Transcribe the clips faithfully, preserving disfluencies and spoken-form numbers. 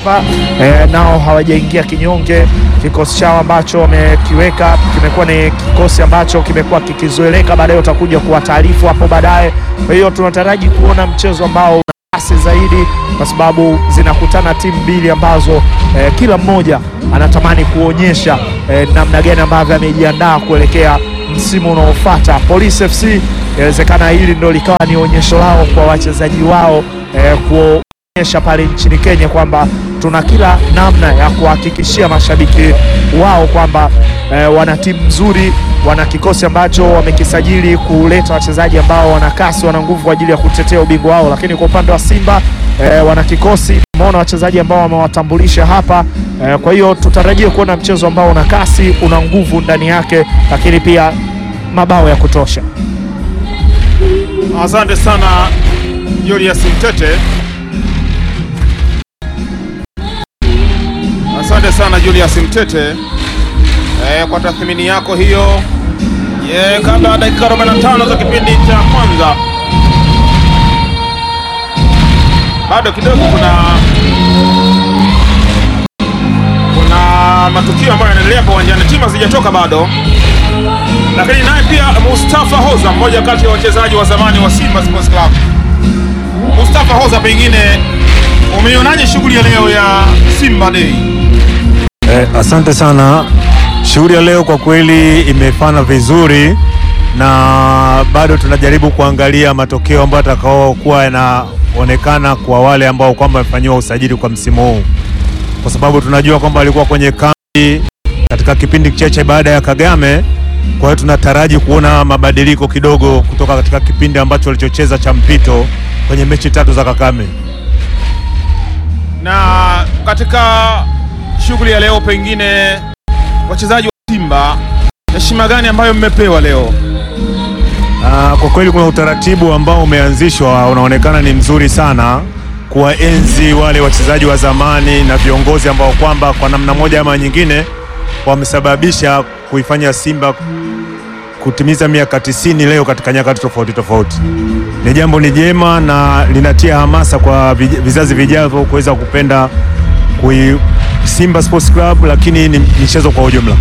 Simba eh, nao hawajaingia kinyonge. Kikosi chao ambacho wamekiweka kimekuwa ni kikosi ambacho kimekuwa kikizoeleka, baadaye utakuja kuwataarifu hapo baadaye. Kwa hiyo tunataraji kuona mchezo ambao una kasi zaidi, kwa sababu zinakutana timu mbili ambazo eh, kila mmoja anatamani kuonyesha eh, namna gani ambavyo amejiandaa kuelekea msimu unaofuata. Police F C inawezekana hili ndio likawa ni onyesho lao kwa wachezaji wao eh, kuonyesha pale nchini Kenya kwamba tuna kila namna ya kuhakikishia mashabiki wao kwamba eh, wana timu nzuri, wana kikosi ambacho wamekisajili kuleta wachezaji ambao wana kasi, wana nguvu kwa ajili ya kutetea ubingwa wao. Lakini kwa upande wa Simba eh, wana kikosi, tumeona wachezaji ambao wamewatambulisha hapa eh, kwa hiyo tutarajie kuona mchezo ambao una kasi, una nguvu ndani yake, lakini pia mabao ya kutosha. Asante sana Julius Mtete. Asante sana Julius Mtete eh, kwa tathmini yako hiyo. Yeah, kabla ya dakika arobaini na tano za kipindi cha kwanza, bado kidogo kuna kuna matukio ambayo yanaendelea kwa uwanjani, timu hazijatoka bado, lakini naye pia Mustafa Hoza, mmoja kati ya wachezaji wa zamani wa Simba Sports Club. Mustafa Hoza, pengine umeionaje shughuli ya leo ya Simba Day? Eh, asante sana. Shughuli ya leo kwa kweli imefana vizuri, na bado tunajaribu kuangalia matokeo ambayo atakao kuwa yanaonekana kwa wale ambao kwamba wamefanyiwa usajili kwa msimu huu, kwa sababu tunajua kwamba alikuwa kwenye kambi katika kipindi kichache baada ya Kagame. Kwa hiyo tunataraji kuona mabadiliko kidogo kutoka katika kipindi ambacho walichocheza cha mpito kwenye mechi tatu za Kagame. Na katika shughuli ya leo, pengine wachezaji wa Simba, heshima gani ambayo mmepewa leo? Aa, kwa kweli kuna utaratibu ambao umeanzishwa unaonekana ni mzuri sana, kuwaenzi wale wachezaji wa zamani na viongozi ambao kwamba kwa namna moja ama nyingine wamesababisha kuifanya Simba kutimiza miaka tisini leo katika nyakati tofauti tofauti. Ni jambo ni jema na linatia hamasa kwa vizazi vijavyo kuweza kupenda kui Simba Sports Club, lakini ni michezo kwa ujumla.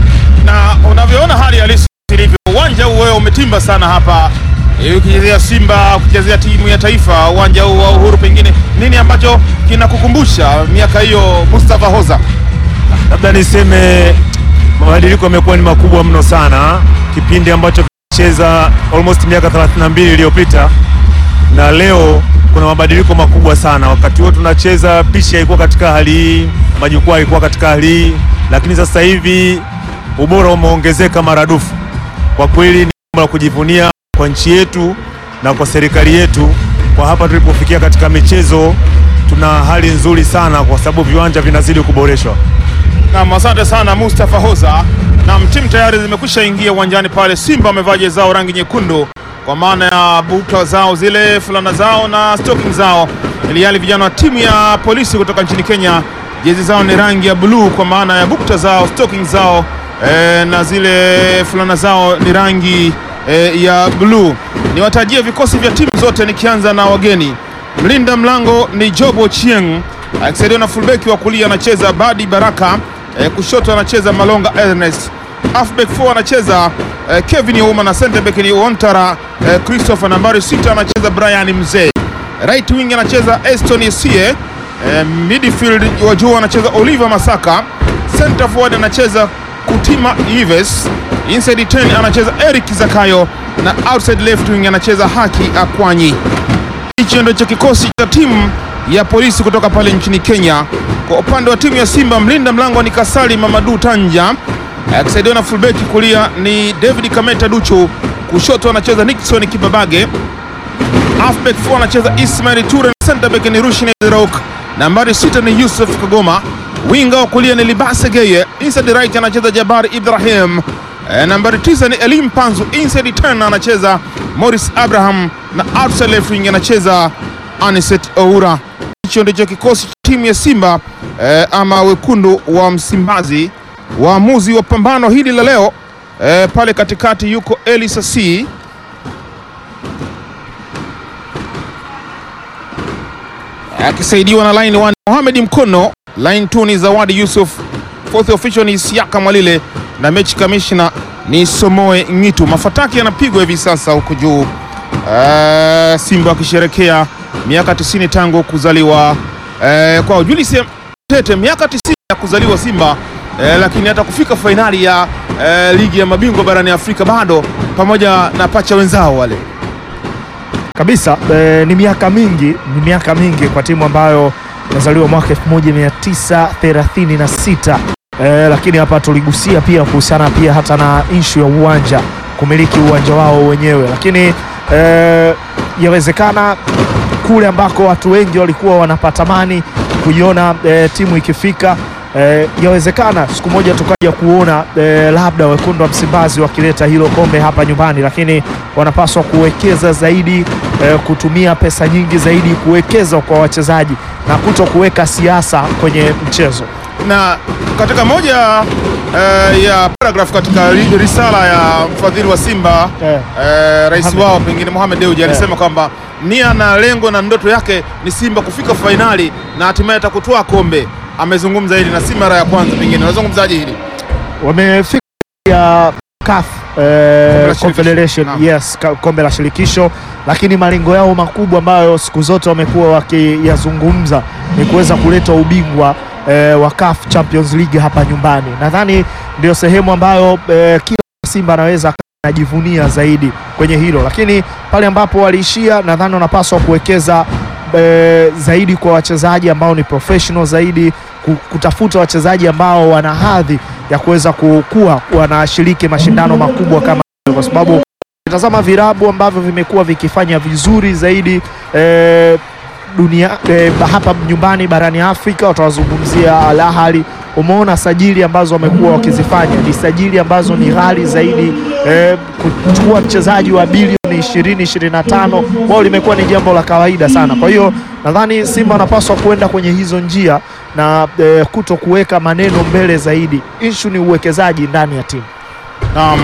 Na unavyoona hali halisi ilivyo, uwanja huu wewe umetimba sana hapa, ukichezea Simba, ukichezea timu ya taifa, uwanja huu wa Uhuru, pengine nini ambacho kinakukumbusha miaka hiyo, Mustafa Hoza? Labda niseme mabadiliko yamekuwa ni makubwa mno sana, kipindi ambacho cheza almost miaka thelathini na mbili iliyopita na leo kuna mabadiliko makubwa sana. Wakati huo tunacheza picha ilikuwa katika hali hii, majukwaa ilikuwa katika hali hii, lakini sasa hivi ubora umeongezeka maradufu. Kwa kweli ni jambo la kujivunia kwa nchi yetu na kwa serikali yetu. Kwa hapa tulipofikia katika michezo, tuna hali nzuri sana kwa sababu viwanja vinazidi kuboreshwa. Na asante sana Mustafa Hoza. Na timu tayari zimekwisha ingia uwanjani pale. Simba wamevaa jezi zao rangi nyekundu kwa maana ya buta zao zile, fulana zao na stocking zao, ili hali vijana wa timu ya polisi kutoka nchini Kenya jezi zao ni rangi ya blue kwa maana ya buta zao, stocking zao e, na zile fulana zao ni rangi e, ya blue. Niwatajie vikosi vya timu zote, nikianza na wageni. Mlinda mlango ni Jobo Chieng, akisaidiwa na fullback wa kulia anacheza Badi Baraka, e, kushoto anacheza Malonga Ernest, halfback four anacheza e, Kevin Youma, na center back ni Ontara e, Christopher, nambari sita anacheza Brian Mzee, right wing anacheza Eston Sie, e, midfield wa juu anacheza Oliver Masaka, center forward anacheza Kutima Ives, inside ten anacheza Eric Zakayo, na outside left wing anacheza Haki Akwanyi. Hicho ndio kikosi cha timu ya polisi kutoka pale nchini Kenya. Kwa upande wa timu ya Simba, mlinda mlango ni Kasali Mamadu Tanja, akisaidiwa na fullback kulia ni David Kameta Duchu, kushoto anacheza Nixon Kibabage, halfback four anacheza Ismail Ture, center back ni Rushine Rock, nambari sita ni Yusuf Kagoma, winga wa kulia ni Libase Geye, inside right anacheza Jabari Ibrahim, e, nambari tisa ni Elim Panzu, inside ten anacheza Morris Abraham, na outside left wing anacheza Aniset Oura. Hicho ndicho kikosi cha timu ya Simba eh, ama wekundu wa Msimbazi. Waamuzi wa pambano hili la leo eh, pale katikati yuko Elisa C, akisaidiwa na line one Mohamed Mkono, line two ni Zawadi Yusuf, fourth official ni Siaka Mwalile na mechi commissioner ni Somoe Ngitu. Mafataki yanapigwa hivi sasa huko juu. Uh, Simba wakisherekea miaka tisini tangu kuzaliwa uh, kwa Julius Tete, miaka tisini ya kuzaliwa Simba. Uh, lakini hata kufika fainali ya uh, ligi ya mabingwa barani Afrika bado pamoja na pacha wenzao wale kabisa. E, ni miaka mingi, ni miaka mingi kwa timu ambayo inazaliwa mwaka elfu moja mia tisa thelathini na sita. E, lakini hapa tuligusia pia kuhusiana pia hata na issue ya uwanja, kumiliki uwanja wao wenyewe, lakini e, yawezekana kule ambako watu wengi walikuwa wanapatamani kuiona e, timu ikifika, e, yawezekana siku moja tukaja kuona e, labda wekundu wa Msimbazi wakileta hilo kombe hapa nyumbani, lakini wanapaswa kuwekeza zaidi, e, kutumia pesa nyingi zaidi kuwekeza kwa wachezaji na kuto kuweka siasa kwenye mchezo. Na katika moja uh, ya paragraph katika risala ya mfadhili wa Simba yeah. uh, rais Mohamed wao pengine Mohamed Dewji alisema yeah. kwamba nia na lengo na ndoto yake ni Simba kufika fainali na hatimaye atakutoa kombe. Amezungumza hili na si mara ya kwanza, pengine unazungumzaje hili? Wamefika ya C A F eh, Confederation, yes, kombe la shirikisho, lakini malengo yao makubwa ambayo siku zote wamekuwa wakiyazungumza ni kuweza kuleta ubingwa E, wa C A F Champions League hapa nyumbani. Nadhani ndio sehemu ambayo e, kila Simba anaweza kujivunia zaidi kwenye hilo, lakini pale ambapo waliishia, nadhani wanapaswa kuwekeza e, zaidi kwa wachezaji ambao ni professional zaidi, kutafuta wachezaji ambao wana hadhi ya kuweza kukua wanashiriki mashindano makubwa kama, kwa sababu tazama virabu ambavyo vimekuwa vikifanya vizuri zaidi e, dunia eh, hapa nyumbani barani Afrika, utawazungumzia Al Ahly. Umeona sajili ambazo wamekuwa wakizifanya ni sajili ambazo ni ghali zaidi, eh, kuchukua mchezaji wa bilioni ishirini ishirini na tano wao limekuwa ni jambo la kawaida sana. Kwa hiyo nadhani Simba wanapaswa kuenda kwenye hizo njia na eh, kuto kuweka maneno mbele zaidi. Issue ni uwekezaji ndani ya timu. Um,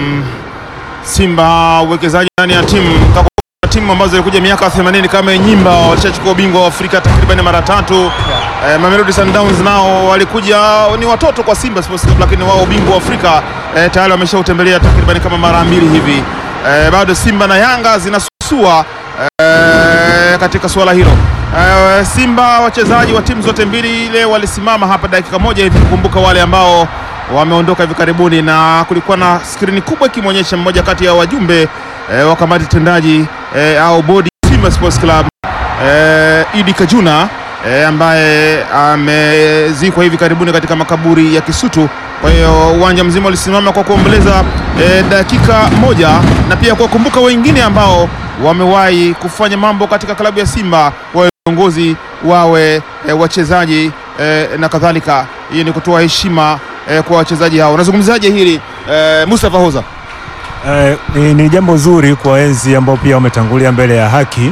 Simba uwekezaji ndani ya timu, timu ambazo zilikuja miaka themanini kama Nyimba walishachukua ubingwa wa Afrika takriban mara tatu. Yeah. Eh, Mamelodi Sundowns nao walikuja ni watoto kwa Simba Sports Club, lakini wao ubingwa wa Afrika eh, tayari wameshautembelea takriban kama mara mbili hivi. Eh, bado Simba na Yanga zinasua eh, katika suala hilo. Eh, Simba wachezaji wa timu zote mbili ile walisimama hapa dakika moja hivi kukumbuka wale ambao wameondoka hivi karibuni, na kulikuwa na skrini kubwa ikimwonyesha mmoja kati ya wajumbe E, wa kamati tendaji e, au bodi Simba Sports Club e, Idi Kajuna e, ambaye amezikwa hivi karibuni katika makaburi ya Kisutu. Kwa hiyo uwanja mzima ulisimama kwa kuomboleza e, dakika moja, na pia kuwakumbuka wengine ambao wamewahi kufanya mambo katika klabu ya Simba, wawe viongozi, wawe e, wachezaji e, na kadhalika. Hii ni kutoa heshima e, kwa wachezaji hao. Unazungumzaje hili e, Mustafa Hoza? Eh, ni, ni jambo zuri kwa enzi ambao pia wametangulia mbele ya haki.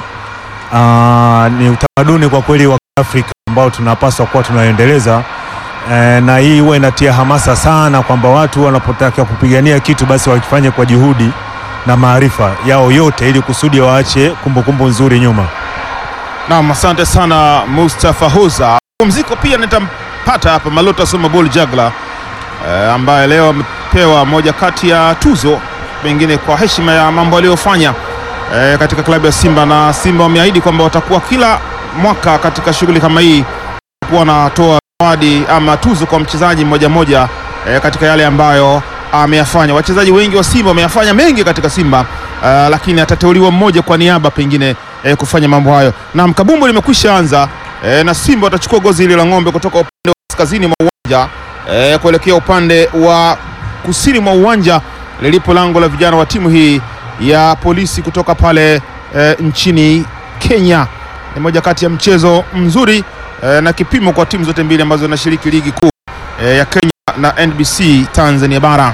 Uh, ni utamaduni kwa kweli wa Afrika ambao tunapaswa kuwa tunaendeleza, eh, na hii huwa inatia hamasa sana kwamba watu wanapotaka kupigania kitu basi wakifanye kwa juhudi na maarifa yao yote ili kusudi waache kumbukumbu nzuri nyuma. Naam, asante sana Mustafa Hoza. Pumziko pia nitampata hapa Malota Somabol Jagla eh, ambaye leo amepewa moja kati ya tuzo pengine kwa heshima ya mambo aliyofanya e, katika klabu ya Simba, na Simba wameahidi kwamba watakuwa kila mwaka katika shughuli kama hii kuwa wanatoa zawadi ama tuzo kwa mchezaji mmoja mmoja e, katika yale ambayo ameyafanya. Wachezaji wengi wa Simba wameyafanya mengi katika Simba, e, lakini atateuliwa mmoja kwa niaba pengine e, kufanya mambo hayo. Na mkabumbu limekwisha anza e, na Simba watachukua gozi ile la ng'ombe kutoka upande wa kaskazini mwa uwanja e, kuelekea upande wa kusini mwa uwanja lilipo lango la vijana wa timu hii ya Polisi kutoka pale e, nchini Kenya. Ni moja kati ya mchezo mzuri e, na kipimo kwa timu zote mbili ambazo zinashiriki ligi kuu e, ya Kenya na N B C Tanzania bara.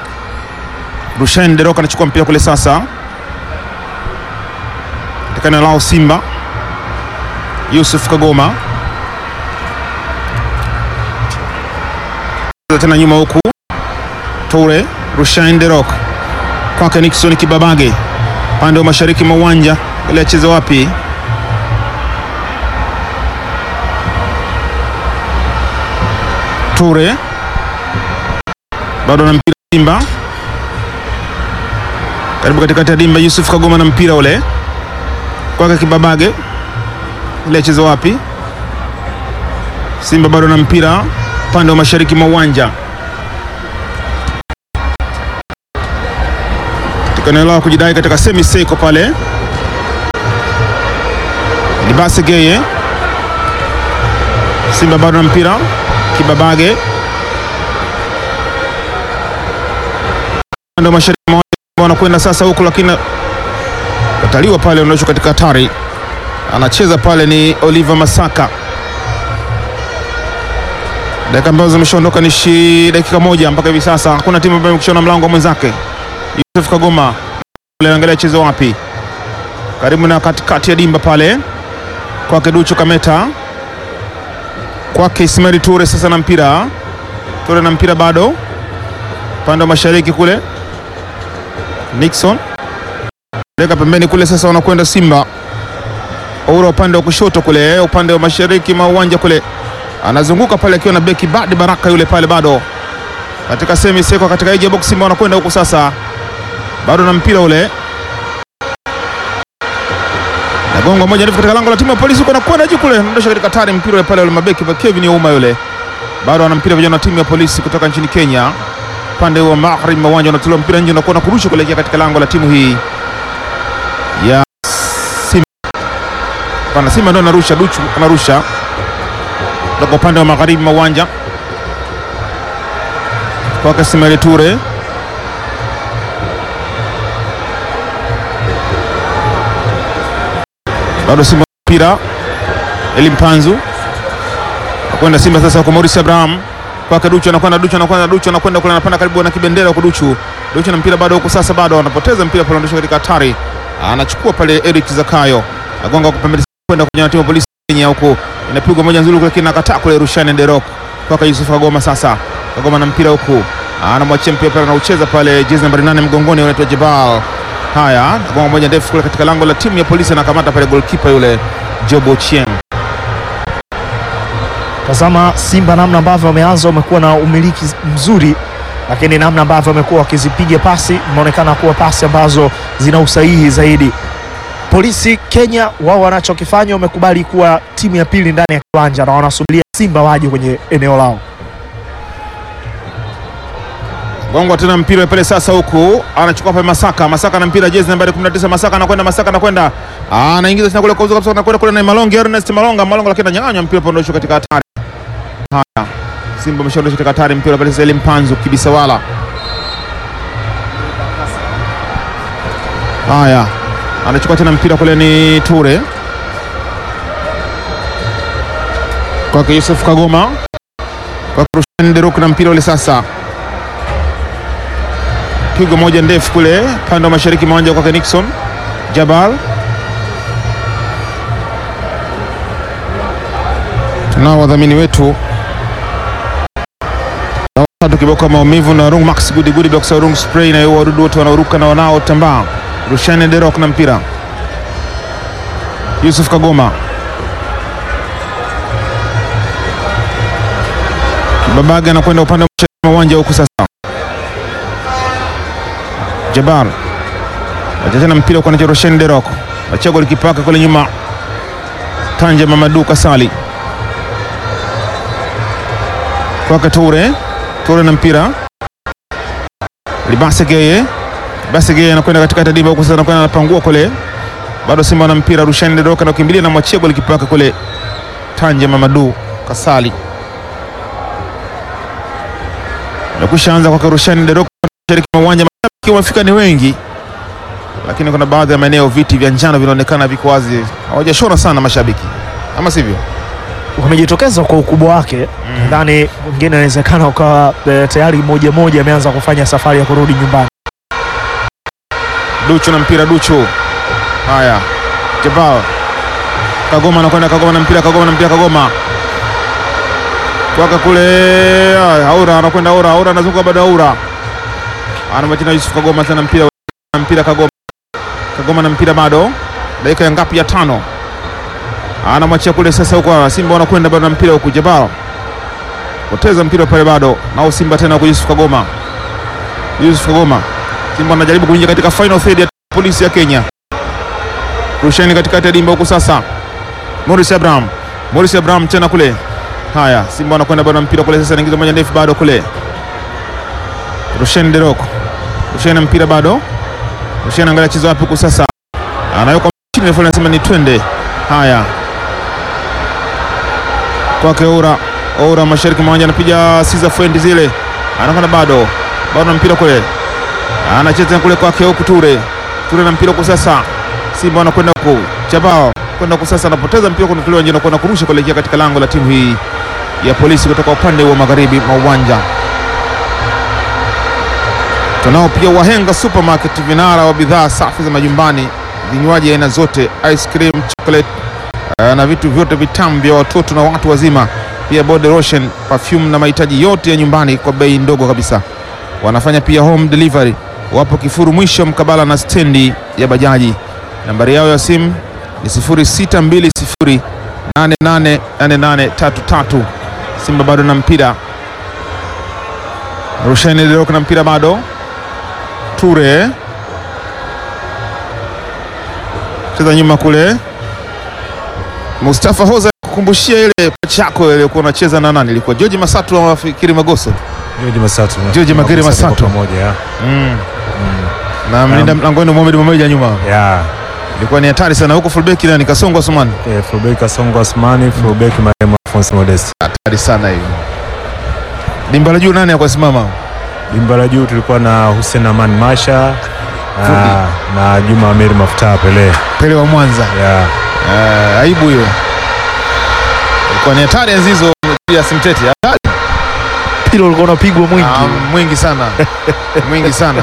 Rushain Deroka anachukua mpira kule sasa. Tekana lao Simba. Yusuf Kagoma. Tena nyuma huku. Toure, Rushain Deroka. Kwake Nixon Kibabage. Pande wa mashariki mwa uwanja. Ile acheze wapi? Toure bado na mpira Simba, karibu katikati ya dimba. Yusuf Kagoma na mpira ule kwake Kibabage, ile chezo wapi? Simba bado na mpira upande wa mashariki mwa uwanja, katika eneo lao kujidai katika semi seko pale. Libase Geye, Simba bado na mpira Kibabage, upande wa mashariki mwa uwanja wanakwenda sasa huko, lakini kataliwa pale, unaosho katika hatari. Anacheza pale ni Oliver Masaka. Dakika ambazo zimeshaondoka ni shi dakika moja mpaka hivi sasa. Hakuna timu ambayo imekishona mlango wa mwenzake. Yusuf Kagoma anaangalia chezo wapi? Karibu na katikati ya dimba pale kwake Duchu Kameta, kwake Ismail Toure sasa na mpira. Toure na mpira bado upande wa mashariki kule. Nixon leka pembeni kule, sasa wanakwenda Simba. Oura upande wa kushoto kule, upande wa mashariki mwa uwanja kule, anazunguka pale akiwa na beki Badi Baraka yule pale, bado katika semi seko katika hii box. Simba wanakwenda huko sasa, bado na mpira ule, nagonga moja ndefu katika lango la timu ya Polisi, huko anakwenda juu kule, ndosha katika tari mpira ule pale, ule mabeki wa Kevin Ouma yule, bado ana mpira vijana wa timu ya Polisi kutoka nchini Kenya, upande wa magharibi mwa uwanja, unatoa mpira nje, unakuwa na kurusha kuelekea katika lango la timu hii ya Simba. Pana Simba ndio anarusha, Duchu anarusha kutoka upande wa magharibi mwa uwanja kwa Ismail Toure. Bado Simba mpira Elimpanzu akwenda Simba sasa kwa Maurice Abraham, kwa Duchu anakwenda Duchu anakwenda Duchu anakwenda kule, anapanda karibu na kibendera kwa Duchu. Duchu na mpira bado huko sasa, bado anapoteza mpira pale, ndosha katika hatari, anachukua pale Eric Zakayo, agonga kwa pembeni kwenda kwenye timu ya Polisi Kenya huko, inapigwa moja nzuri kule, kina kataa kule Rushine Nderok kwa Yusuf Kagoma. Sasa Kagoma na mpira huko, anamwachia mpira pale, anaucheza pale jezi nambari nane mgongoni, anaitwa Jebal. Haya, gonga moja ndefu kule katika lango la timu ya Polisi, anakamata pale goalkeeper yule Jobo Chieng. Tazama Simba namna ambavyo wameanza, wamekuwa na umiliki mzuri, lakini namna ambavyo wamekuwa wakizipiga pasi imeonekana kuwa pasi ambazo zina usahihi zaidi. Polisi Kenya wao wanachokifanya, wamekubali kuwa timu ya pili ndani ya kiwanja na wanasubiria Simba waje kwenye eneo lao. Gongo tena mpira pale sasa, huku anachukua pale Masaka. Masaka na mpira jezi nambari kumi na tisa. Masaka anakwenda, Masaka anakwenda, anaingiza tena kule kwa uzuri kabisa, anakwenda kule na Malonga, Ernest Malonga, Malonga lakini ananyang'anya mpira pale, ndio katika hatari. Haya, Simba ameshaondoka katika hatari, mpira pale Selim Panzu Kibisawala. Haya, anachukua tena mpira kule ni Toure kwa Yusuf Kagoma, kwa Rushine Nderok na mpira ule sasa, pigo moja ndefu kule pande wa mashariki mwa uwanja kwa Nixon Jabal. Tunao wadhamini wetu na kiboko maumivu na Rung Max Gudi Gudi box Rung spray na wadudu wote wanaoruka na wanao tambaa. Rushine Nderok na mpira Yusuf Kagoma, Babaga anakwenda upande wa mashariki mwa uwanja huku sasa. Jabal acha mpira kwa Rushine Nderok, acha goli kipaka kule nyuma Tanje Mamadou Kasali kwa Toure. Toure na mpira Libase Geye, Libase Geye anakwenda katika dimba huko sasa, anakwenda anapangua kule, bado Simba na mpira. Rushine Nderok anakimbilia na mwachia goli kipaka kule Tanje Mamadou Kasali. Nakushaanza kwa Rushine Nderok mashariki mwa uwanja, mashabiki wamefika ni wengi, lakini kuna baadhi ya maeneo viti vya njano vinaonekana viko wazi, hawajashona sana mashabiki, ama sivyo? Wamejitokeza kwa ukubwa wake, nadhani mm. Mwingine inawezekana ukawa e, tayari moja moja ameanza kufanya safari ya kurudi nyumbani. Duchu na mpira Duchu. Haya, Jabal Kagoma anakwenda, Kagoma na mpira, Kagoma na mpira, Kagoma kwaka kule. Aura anakwenda, Aura Aura anazunguka, bado Aura anamwachia Yusuf Kagoma tena mpira na mpira Kagoma, Kagoma na mpira bado, dakika ya ngapi? Ya tano. Anamwachia kule sasa huko, Simba wanakwenda bado na mpira huko. Jabal poteza mpira pale bado, nao Simba tena kwa Yusuf Kagoma. Yusuf Kagoma, Simba anajaribu kuingia katika final third ya Polisi ya Kenya. Rusheni katikati ya dimba huku sasa. Morris Abraham, Morris Abraham tena kule. Haya, Simba wanakwenda bado mpira kule sasa, anaingiza moja ndefu bado kule. Rusheni Deroko. Rusheni mpira bado. Rusheni angalia chizo wapi huku sasa. Anaweka chini refu anasema ni twende. Haya. Kwake Ora. Ora mashariki mwa uwanja anapiga Siza Fuendi zile. Anakwenda bado. Bado mpira kule. Anacheza kule kwake huku Ture. Ture na mpira huku sasa. Simba wanakwenda huku. Chabao kwenda huku sasa, anapoteza mpira kwa kuliwa njano kwenda kurusha kuelekea katika lango la timu hii ya Polisi kutoka upande wa magharibi mwa uwanja. Tunao pia Wahenga Supermarket, vinara wa bidhaa safi za majumbani, vinywaji aina zote, ice cream, chocolate uh, na vitu vyote vitamu vya watoto na watu wazima, pia body lotion, perfume na mahitaji yote ya nyumbani kwa bei ndogo kabisa. Wanafanya pia home delivery. Wapo Kifuru mwisho mkabala na stendi ya bajaji. Nambari yao ya simu ni sifuri sita mbili sifuri nane nane nane nane tatu tatu. Simba bado na mpira. Rushine leo kuna mpira bado. Ture cheza nyuma kule. Mustafa Hoza kukumbushia ile chako ile kwa unacheza na nani, ilikuwa George Masatu au Fikiri Magoso? George Masatu. George Magere Masatu pamoja. Mm. Mm. Na mlinda mlangoni Mohamed mmoja nyuma. Yeah. Ilikuwa ni hatari sana huko, fullback nani Kasongo Osman. Eh, fullback Kasongo Osman, fullback Maremo Alphonse Modest. Hatari sana hiyo. Dimba la juu nani akasimama? Dimba la juu tulikuwa na Hussein Aman Masha na, na Juma Amiri Mafuta Pele. Pele wa Mwanza. Yeah. Uh, aibu hiyo. Ilikuwa ni hatari nzizo ya Simtete. Hatari. Pilo ulikuwa unapigwa mwingi. Ah, mwingi sana. Mwingi sana.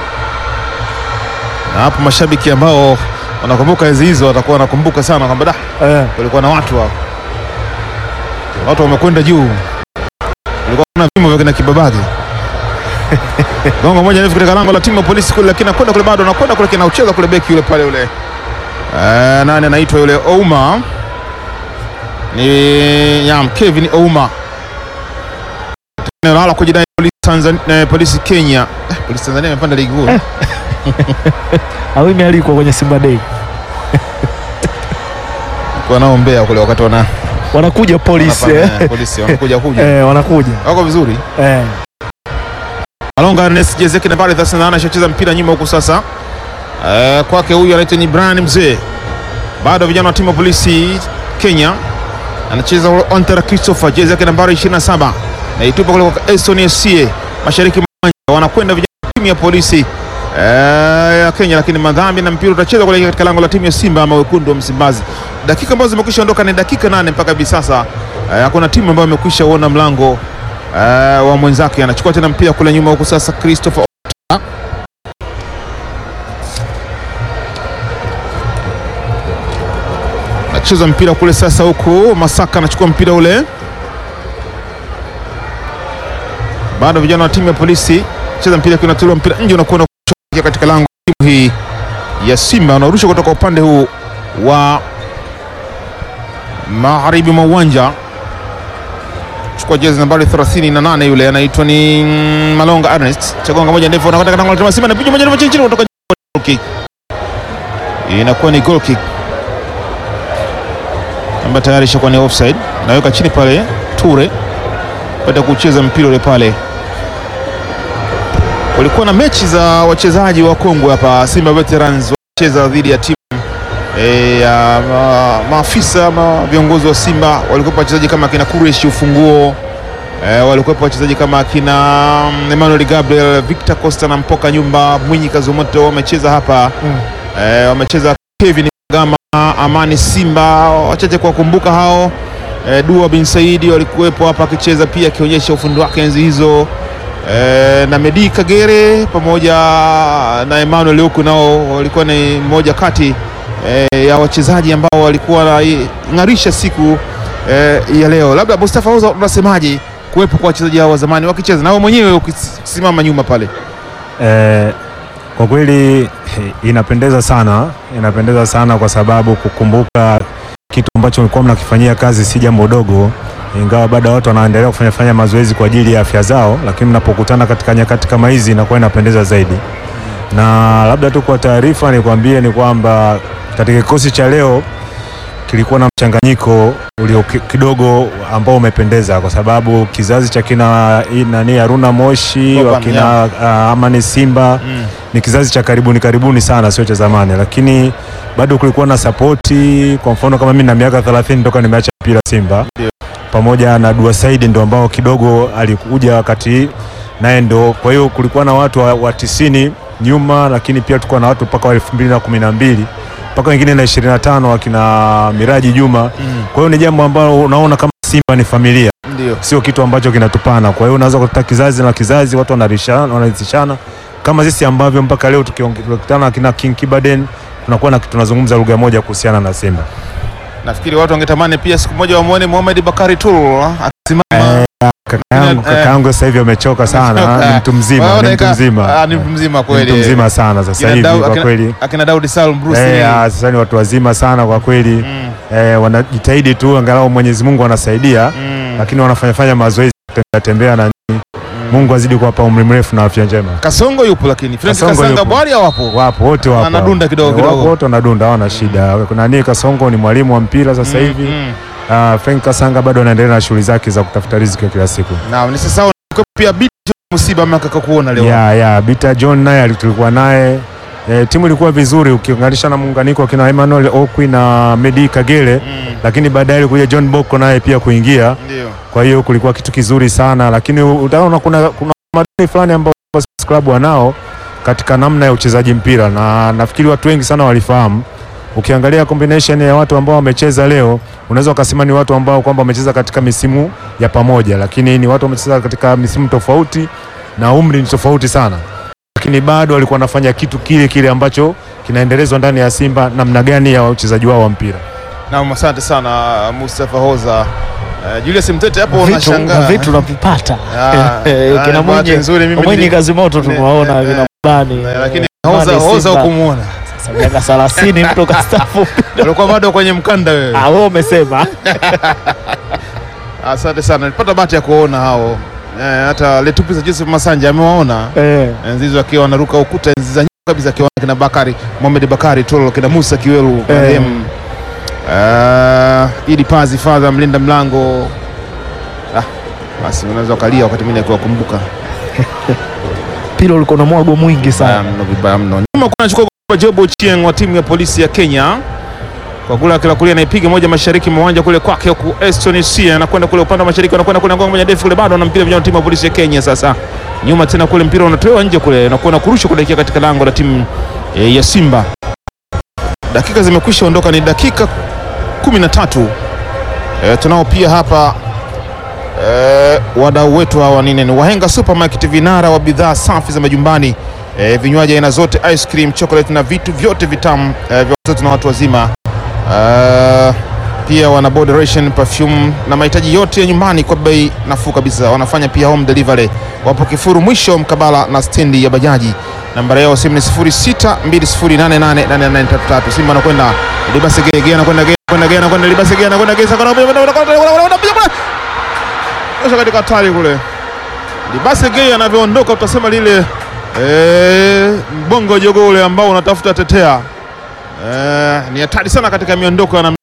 Na hapo mashabiki ambao wanakumbuka hizo hizo watakuwa wanakumbuka sana kwamba da Eh. kulikuwa na watu hapo. Watu wamekwenda juu. Kulikuwa na vimo vya kina Kibabage. Gongo moja ndefu katika lango la timu ya Polisi kule, lakini anakwenda kule bado anakwenda kule kina ucheza kule beki yule pale yule. Eh, nani anaitwa yule Ouma? Ni Yam Kevin Ouma. Nalo kujidai Polisi Tanzania, Polisi Kenya. Eh, Polisi Tanzania imepanda ligi kuu. Au imealikwa kwenye Simba Day. Kwa naombea kule wakati wana Wanakuja Polisi eh. Polisi wanakuja kuja. Eh, wanakuja. Wako vizuri. Eh. Alonga Ernest Jezeki na pale thelathini na nane anacheza mpira nyuma huku sasa. Eh, kwake huyu anaitwa ni Brian Mzee. Bado vijana wa timu ya Polisi Kenya. Anacheza Ontera Christopher, jezi yake nambari ishirini na saba. Na itupa kule kwa Estonia C A mashariki mwa wanakwenda vijana wa timu ya Polisi eh, ya Kenya, lakini madhambi na mpira utacheza kule katika lango la timu ya Simba ama Wekundu wa Msimbazi. Dakika ambazo zimekwisha ondoka ni dakika nane mpaka hivi sasa. Hakuna eh, timu ambayo imekwisha uona mlango uh, wa mwenzake. Anachukua tena mpira kule nyuma huku sasa Christopher anacheza mpira kule sasa huku Masaka anachukua mpira ule. Bado vijana wa timu ya Polisi cheza mpira kuna tula mpira nje unakwenda katika lango timu hii ya Simba, unarusha kutoka upande huu wa magharibi mwa uwanja. Chukua jezi nambari thelathini na nane yule anaitwa ni Malonga Ernest. Chagonga moja ndefu anakwenda katika lango la Simba na piga moja ndefu chini chini kutoka goal kick. Inakuwa ni goal kick. Amba tayari shakuwa ni offside. Naweka chini pale Ture baada kucheza mpira ule pale. Walikuwa na mechi za wachezaji wa Kongo hapa Simba Veterans wacheza dhidi ya timu e, ya ma, maafisa ma viongozi wa Simba. Walikuwa wachezaji kama kina Kureshi Ufunguo, e, walikuwa wachezaji kama kina Emmanuel Gabriel, Victor Costa na Mpoka Nyumba, Mwinyi Kazumoto wamecheza hapa mm. E, wamecheza Kevin Gama, Amani Simba, wachache kwa kumbuka hao. E, Dua bin Saidi walikuwepo hapa akicheza pia akionyesha ufundi wake enzi hizo. E, na Medi Kagere pamoja na Emmanuel huku nao walikuwa ni mmoja kati e, ya wachezaji ambao walikuwa ng'arisha siku e, ya leo. Labda Mustafa Hoza, unasemaje kuwepo kwa wachezaji hao wa zamani wakicheza na wao mwenyewe ukisimama nyuma pale? Eh, kwa kweli inapendeza sana, inapendeza sana kwa sababu kukumbuka kitu ambacho mlikuwa mnakifanyia kazi si jambo dogo. ingawa bado watu wanaendelea kufanya fanya mazoezi kwa ajili ya afya zao, lakini mnapokutana katika nyakati kama hizi inakuwa inapendeza zaidi. Na labda tu kwa taarifa nikwambie ni kwamba katika kikosi cha leo kilikuwa na mchanganyiko ulio kidogo ambao umependeza, kwa sababu kizazi cha kina nani Haruna Moshi wakina uh, Amani Simba mm. ni kizazi cha karibuni karibuni sana, sio cha zamani, lakini bado kulikuwa na sapoti. Kwa mfano kama mimi na miaka thelathini toka nimeacha mpira Simba yeah. pamoja na Dua Saidi ndo ambao kidogo alikuja wakati naye ndo, kwa hiyo kulikuwa na watu wa, wa tisini nyuma, lakini pia tulikuwa na watu mpaka wa elfu mbili na kumi na mbili mpaka wengine na ishirini na tano wakina Miraji Juma mm. kwa hiyo ni jambo ambalo unaona kama Simba ni familia. Ndiyo. Sio kitu ambacho kinatupana. Kwa hiyo unaweza kukuta kizazi na kizazi watu wanarishana, wanarithishana kama sisi ambavyo mpaka leo tukikutana kina King Kibaden tunakuwa na tunazungumza lugha moja kuhusiana na Simba. Nafikiri watu wangetamani pia siku moja wamuone Mohamed Bakari Toure akisimama. Kakaangu kakaangu sasa hivi amechoka sana, ni mtu mzima, ni mtu mzima. Ah, ni mtu mzima kweli. Ni mtu mzima sana sasa hivi kwa kweli. Akina Daudi Salum Bruce. Eh, sasa ni watu wazima sana kwa kweli. Mm. Eh, wanajitahidi tu angalau Mwenyezi Mungu anasaidia, mm. lakini wanafanya fanya mazoezi tembea tembea na nini. Mm. Mungu azidi kuwapa umri mrefu na afya njema. Kasongo yupo lakini Frank Kasanga bwari wapo. Wapo wote wapo. Anadunda kidogo kidogo. Wote wanadunda, hawana shida. Kuna nani Kasongo ni mwalimu wa mpira sasa hivi. Mm, mm. Uh, Frank Kasanga bado anaendelea na shughuli zake za kutafuta riziki kila siku. Naam, ni sasa pia Bita Musiba maka kuona leo. Ya ya Bita John naye tulikuwa naye. E, timu ilikuwa vizuri ukiunganisha na muunganiko kina Emmanuel Okwi na Medi Kagere mm. lakini baadaye alikuja John Boko naye pia kuingia. Ndio. Kwa hiyo kulikuwa kitu kizuri sana, lakini utaona kuna kuna madini fulani ambao Sports Club wanao katika namna ya uchezaji mpira, na nafikiri watu wengi sana walifahamu. Ukiangalia combination ya watu ambao wamecheza leo, unaweza ukasema ni watu ambao kwamba wamecheza katika misimu ya pamoja, lakini ni watu wamecheza katika misimu tofauti na umri ni tofauti sana, lakini bado walikuwa wanafanya kitu kile kile ambacho kinaendelezwa ndani ya Simba, namna gani ya uchezaji wao wa mpira. Na asante sana Mustafa Hoza. Uh, Julius Mtete hapo unashangaa vitu tunavipata. Kina mwenye mwenye kazi moto tumewaona vina bani, lakini Hoza Hoza ukumuona miaka thelathini mtu kastaafu. Alikuwa bado kwenye mkanda wewe. Ah, wewe umesema. Asante sana. Nilipata bahati ya kuona hao. Eh, hata Letupi za Joseph Masanja amewaona. Eh. Nzizo akiwa anaruka ukuta enzi za nyuma kabisa, akiwa kina Bakari, Mohamed Bakari Tolo, kina Musa Kiwelu, eh. Uh, Idi Pazi Father mlinda mlango. Ah, basi unaweza kalia wakati mimi nikiwakumbuka. Pilo ulikuwa na mwago mwingi sana. Mno vibaya mno. Nyuma kuna chukua Jobo Chieng wa timu ya polisi ya Kenya. Kwa kula kila kulia anaipiga moja mashariki mwa uwanja kule kwake, huku Eston Sia anakwenda kule upande wa mashariki, anakwenda kuna ngoma moja ndefu kule, bado anampira vijana timu ya polisi ya Kenya. Sasa nyuma tena kule mpira unatolewa nje kule na kuona kurusha kuelekea katika lango la timu e, ya Simba. Dakika zimekwisha ondoka, ni dakika kumi na tatu. E, tunao pia hapa e, wadau wetu hawa nini ni Wahenga Supermarket, vinara wa bidhaa safi za majumbani. E, vinywaji aina zote, ice cream, chocolate na vitu vyote vitamu e, vya watoto na watu wazima. Uh, pia wana body lotion, perfume na mahitaji yote ya nyumbani kwa bei nafuu kabisa. Wanafanya pia home delivery. Wapo Kifuru mwisho mkabala na stendi ya bajaji. Nambari yao simu ni sifuri sita mbili sifuri nane nane nane nane tatu tatu. Simba anakwenda Libase Gege, anakwenda Gege, anakwenda Gege, anakwenda Libase Gege, anakwenda Gege, anakwenda katika hatari kule. Libase Gege anavyoondoka utasema lile eh mbongo jogo ule ambao unatafuta tetea. Eh, ni hatari sana katika miondoko ya namna.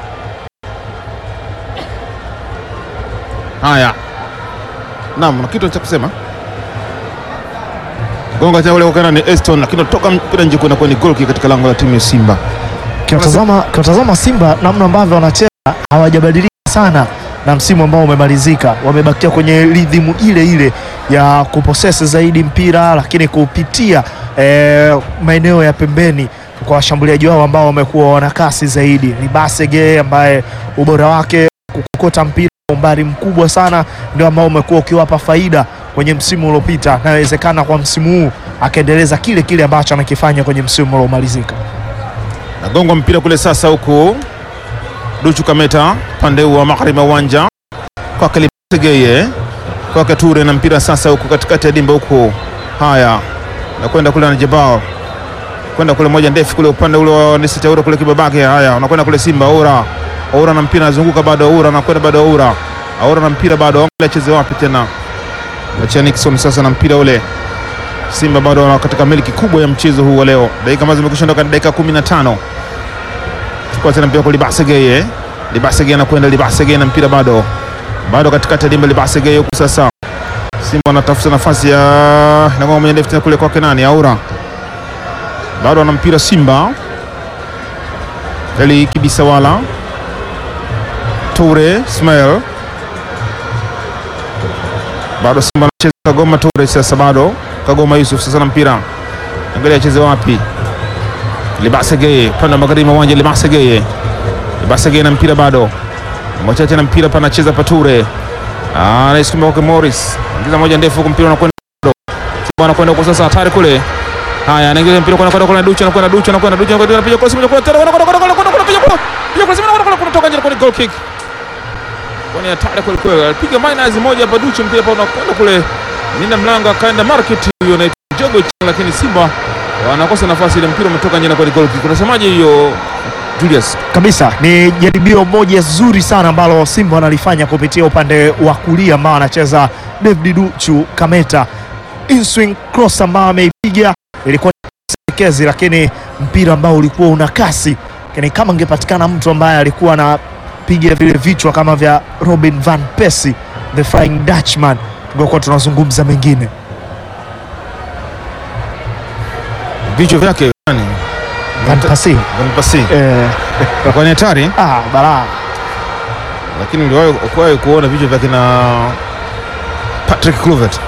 Haya. Naam, na kitu cha kusema. Gonga cha ule ukana ni Eston, lakini toka mpira nje kuna kwenye goal katika lango la timu ya Simba. Kitazama kitazama Simba namna ambavyo wanacheza hawajabadilika sana na msimu ambao umemalizika. Wamebakia kwenye rhythm ile ile ya kuposesi zaidi mpira, lakini kupitia eh, maeneo ya pembeni kwa washambuliaji wao ambao wamekuwa wana kasi zaidi. Libase Gege ambaye ubora wake kukokota mpira umbali mkubwa sana ndio ambao umekuwa ukiwapa faida kwenye msimu uliopita, na inawezekana kwa msimu huu akaendeleza kile kile ambacho anakifanya kwenye msimu uliomalizika. Nagonga mpira kule sasa huku Duchu Kameta pande wa magharibi uwanja kwa Libase Gege kwa Kature na mpira sasa huku katikati ya dimba huku. Haya, nakwenda kule na Jabal, kwenda kule moja ndefu kule upande ule wa Nisita Ura kule Kibabake. Haya, unakwenda kule Simba Ura. Ura na mpira anazunguka bado Ura, anakwenda bado Ura. Aura na mpira bado, acheze wapi tena? Acha Nixon sasa na mpira ule. Simba bado wana katika miliki kubwa ya mchezo huu wa leo. Dakika ambazo zimekwisha ndoka ni dakika kumi na tano. Chukua tena mpira kwa Libasege. Libasege anakwenda, Libasege na mpira bado. Bado katikati ya dimba Libasege huko sasa. Simba wanatafuta nafasi ya na ngoma mwenye ndefu kule kwake nani? Aura. Bado ana mpira Simba. Eli Kibisawala. Toure Ismail. Bado Simba anacheza Kagoma Toure sasa bado. Kagoma Yusuf sasa na mpira. Angalia acheze wapi? Libasege panda magharibi uwanja Libasege. Libasege na mpira bado. Mwachache na mpira pana cheza Pature. Ah, anaisukuma kwa Morris. Ingiza moja ndefu huko mpira unakwenda bado. Simba anakwenda kwa sasa hatari kule. Haya, anaingiza mpira kwa kwenda Duchu na kwenda Duchu na kwenda Duchu na kwenda piga cross moja kwa tena kwenda kwenda kwenda kwenda piga cross. Piga cross moja kwenda kutoka nje kwa goal kick. Kwani hatari kule kule. Alipiga minus moja hapa Duchu mpira pa unakwenda kule. Nina mlanga kaenda market hiyo na Jogo, lakini Simba wanakosa nafasi ile, mpira umetoka nje na kwa goal kick. Unasemaje hiyo Julius? Kabisa ni jaribio moja zuri sana ambalo Simba wanalifanya kupitia upande wa kulia ambao anacheza David Duchu Kameta. In swing cross ambao ameipiga ilikuwa sekezi, lakini mpira ambao ulikuwa una kasi. Lakini kama ingepatikana mtu ambaye alikuwa anapiga vile vichwa kama vya Robin van Persie, the Flying Dutchman, tungekuwa tunazungumza mengine. Vichwa vyake nani? Van Persie. Van Persie. Eh, kwa ni hatari. Ah, bala. Lakini ndio kwa kuona vichwa vyake na Patrick Kluivert.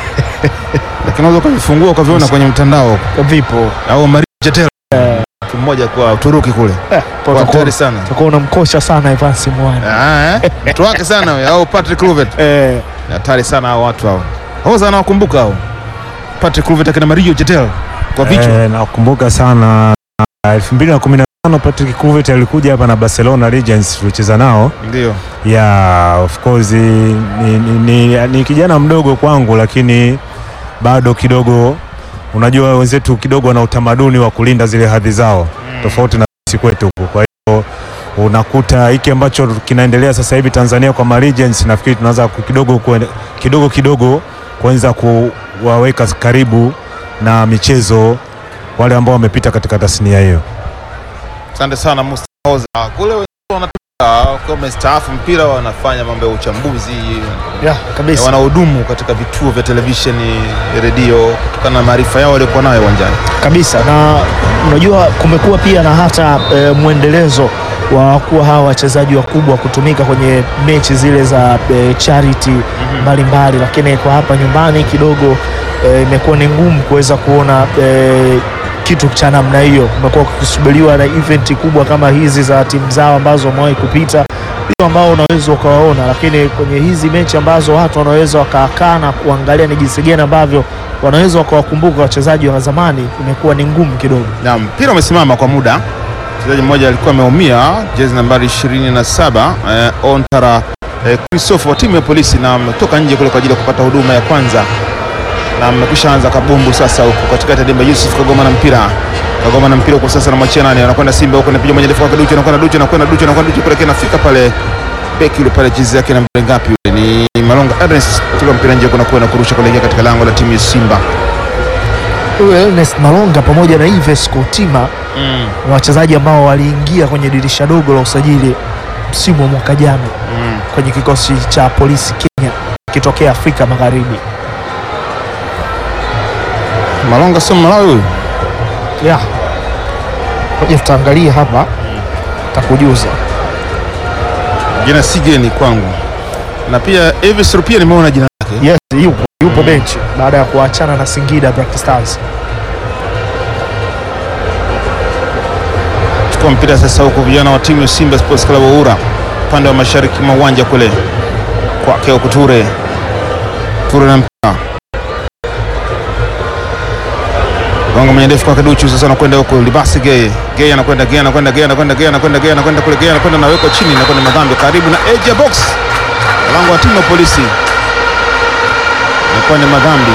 Lakini unaweza kuvifungua ukaviona kwenye mtandao Vipo. Au Maria Jeter. Eh, mmoja kwa Uturuki kule. Eh, hatari sana. Tutakuwa unamkosha sana Ivan Simwani. Ah, eh. Mtu wake sana wewe au Patrick Kluivert. Eh, hatari sana hao watu hao. Hoza anawakumbuka hao. Patrick Kluivert akina Maria Jeter kwa vichwa. Eh, nakumbuka sana elfu mbili na kumi na tano Patrick Kluivert alikuja hapa na Barcelona Legends tulicheza nao. Ndio. Yeah, of course ni, ni, ni, ni kijana mdogo kwangu, lakini bado kidogo, unajua wenzetu kidogo wana utamaduni wa kulinda zile hadhi zao mm. tofauti na sisi kwetu huko. Kwa hiyo unakuta hiki ambacho kinaendelea sasa hivi Tanzania kwa Legends, nafikiri tunaanza kidogo kidogo kidogo kuanza kuwaweka karibu na michezo wale ambao wamepita katika tasnia hiyo. Asante sana Mustafa. Kule wanatoka kwa mstaafu mpira wanafanya mambo ya uchambuzi. Yeah, kabisa. Wanahudumu katika vituo vya televisheni, redio, kutokana na maarifa yao waliokuwa nayo uwanjani. Kabisa. Na unajua kumekuwa pia na hata e, mwendelezo wa kuwa hawa wachezaji wakubwa kutumika kwenye mechi zile za e, charity mbalimbali, mm -hmm. Lakini kwa hapa nyumbani kidogo imekuwa e, ni ngumu kuweza kuona e, kitu cha namna hiyo. Kumekuwa kukisubiriwa na event kubwa kama hizi za timu zao ambazo wamewahi kupita, ndio ambao unaweza ukawaona, lakini kwenye hizi mechi ambazo watu wanaweza wakakaa na kuangalia ni jinsi gani ambavyo wanaweza wakawakumbuka wachezaji wa zamani, imekuwa ni ngumu kidogo. Na mpira umesimama kwa muda. Mchezaji mmoja alikuwa ameumia, jezi nambari ishirini na saba eh, Ontara eh, Christopher wa timu ya polisi, na ametoka nje kule kwa ajili ya kupata huduma ya kwanza, na amekwisha anza kabumbu sasa huko katikati ya dimba. Yusuf Kagoma na mpira. Kagoma na mpira huko sasa na mwachia nani? Anakwenda Simba huko, anapiga moja ndefu kwa Duchu, anakwenda Duchu, anakwenda Duchu, anakwenda Duchu kule, anafika pale beki yule pale, jezi yake namba ngapi yule? Ni Malonga Ernest, kutoka mpira nje kuna kwenda kurusha kuelekea katika lango la timu ya Simba. Ernest Malonga pamoja na Yves Coutima mm. wachezaji ambao waliingia kwenye dirisha dogo la usajili msimu wa mwaka jana mm. kwenye kikosi cha polisi Kenya kitokea Afrika Magharibi. Malonga sio Malawi huyu? Yeah. Ngoja tutaangalia hapa mm. takujuza. Jina si geni kwangu. Na pia Yves Rupia nimeona jina lake. Yes, yupo yupo mm. benchi baada ya kuachana na Singida Black Stars. Chukua mpira sasa huko vijana wa timu ya Simba Sports Club Ura, upande wa mashariki mwa uwanja kule. Kwake huko Ture. Ture na mpira. Gonga mwenye ndefu kwa Duchu sasa anakwenda huko Libasi Gay. Gay anakwenda Gay anakwenda Gay anakwenda Gay anakwenda Gay anakwenda kule Gay anakwenda nawekwa chini na kwenda madhambi karibu na edge ya box. Mlango wa timu ya polisi. Inakuwa ni madhambi.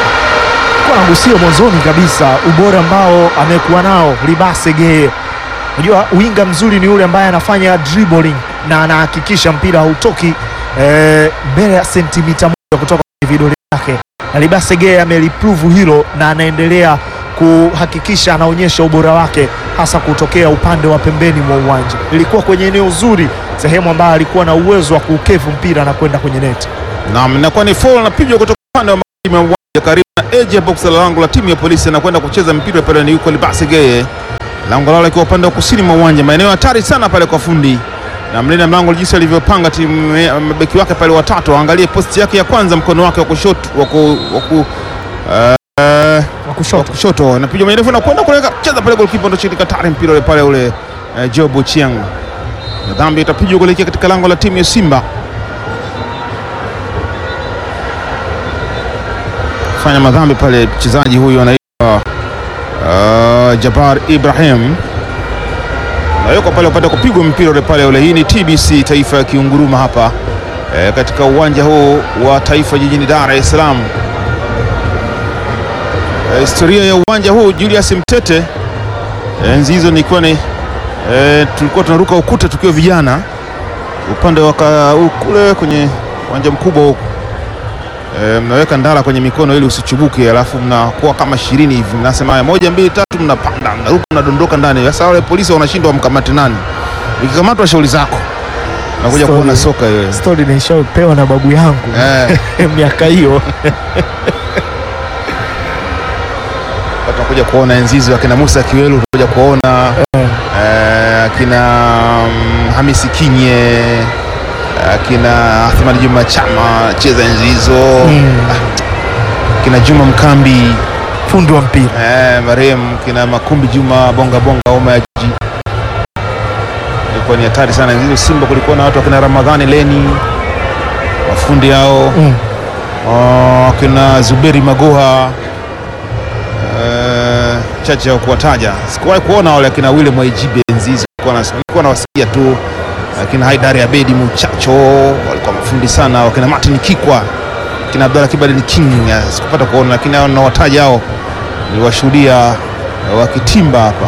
Kwa ngusio mwanzoni kabisa ubora ambao amekuwa nao Libasi Gay Unajua winga mzuri ni yule ambaye anafanya dribbling na anahakikisha mpira hautoki eh, mbele ya sentimita moja kutoka kwenye vidole vyake. Alibase Geye ameliprove hilo na anaendelea kuhakikisha anaonyesha ubora wake hasa kutokea upande wa pembeni mwa uwanja. Ilikuwa kwenye eneo zuri, sehemu ambayo alikuwa na uwezo wa kuukevu mpira na kwenda kwenye neti. Naam, inakuwa ni foul napigwa kutoka upande wa magharibi mwa uwanja karibu na edge ya box la lango la timu ya Polisi, na kwenda kucheza mpira pale ni yuko Alibase Geye. Lango lao likiwa upande wa kusini mwa uwanja, maeneo hatari sana pale kwa fundi. Na mlinda mlango jinsi alivyopanga timu mabeki wake pale watatu, angalie posti yake ya kwanza, mkono wake wa kushoto wa ku wa kushoto kushoto na piga mrefu na kwenda kuweka cheza pale goalkeeper ndo chini katari mpira ule pale ule uh, Job Ochieng. Na dhambi itapigwa kuelekea katika lango la timu ya Simba. Fanya madhambi pale mchezaji huyu anaitwa uh, Jabar Ibrahim. Na yuko pale upande kupigwa mpira ule pale ule. Hii ni T B C Taifa ya Kiunguruma hapa e, katika uwanja huu wa Taifa jijini Dar es Salaam. E, historia ya uwanja huu Julius Mtete, enzi hizo nilikuwa ni e, tulikuwa tunaruka ukuta tukiwa vijana upande wa kule kwenye uwanja mkubwa huko. E, mnaweka ndara kwenye mikono ili usichubuke, alafu mnakuwa kama ishirini hivi, mnasema moja mbili tatu, mnapanda mnaruka mnadondoka ndani. Sasa wale polisi wanashindwa wamkamate nani, ikikamatwa shughuli zako nakuja kuona soka hiyo. Story nishapewa na babu yangu eh. miaka hiyo tunakuja kuona enzi hizo akina Musa Kiwelu, tunakuja kuona eh. Eh, akina um, Hamisi Kinye, akina Athmani Juma Chama cheza enzi hizo mm. kina Juma Mkambi fundi wa mpira eh, marehemu kina Makumbi Juma Bonga Bonga Oma ya Jiji. Ilikuwa ni hatari sana enzi hizo. Simba kulikuwa na watu akina Ramadhani Leni mafundi hao mm. oh, kina Zuberi Magoha uh, chache wa kuwataja. Sikuwahi kuona wale akina Wile Mwaijibe enzi hizo, nilikuwa nawasikia tu. Lakini Haidari Abedi Muchacho walikuwa mafundi sana, wakina Martin Kikwa, kina Abdalla Kibali King sikupata kuona, lakini hao nawataja hao niliwashuhudia wakitimba hapa.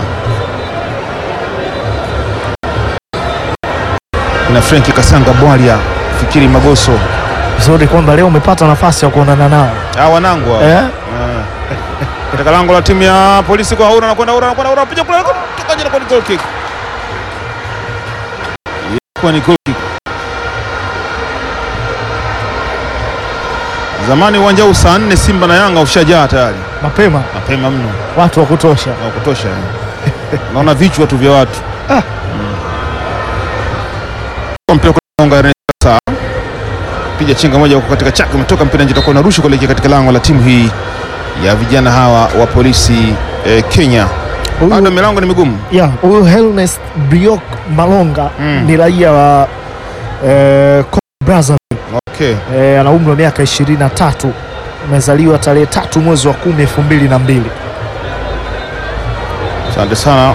Na Frank Kasanga Bwalia, Fikiri Magoso. Zuri kwamba leo umepata nafasi ya kuonana nao. Ah, wanangu hao. Eh? Katika lango la timu ya Polisi kwa Haura na kwenda Haura na kwenda Haura piga kule kutoka nje kwa goal kick. Kwa ni goal kick. Zamani uwanja huu saa nne Simba na Yanga ushajaa tayari. Mapema. Mapema mno. Watu wa kutosha. Wa kutosha. Naona vichwa tu vya watu. Ah. Mm. Mpira kuonga sasa. Piga chenga moja huko katika chaki, umetoka mpira nje, utakuwa unarusha kuelekea katika lango la timu hii ya vijana hawa wa Polisi eh, Kenya. Bado milango ni migumu. Yeah, huyu Helnest Briok Malonga mm. ni raia wa eh, Brazzaville. Okay. Eh, ana umri wa miaka ishirini na tatu. Amezaliwa tarehe tatu mwezi wa kumi elfu mbili na mbili. Asante sana